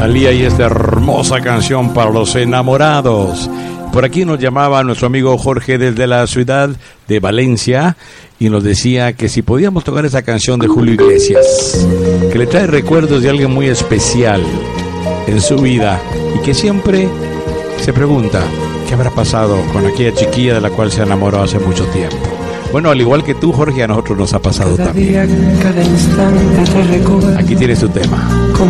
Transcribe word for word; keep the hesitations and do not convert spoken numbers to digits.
Thalía y esta hermosa canción para los enamorados. Por aquí nos llamaba nuestro amigo Jorge desde la ciudad de Valencia y nos decía que si podíamos tocar esa canción de Julio Iglesias, que le trae recuerdos de alguien muy especial en su vida y que siempre se pregunta qué habrá pasado con aquella chiquilla de la cual se enamoró hace mucho tiempo. Bueno, al igual que tú, Jorge, a nosotros nos ha pasado cada también. día, cada instante te recuerdo. Aquí tienes tu tema.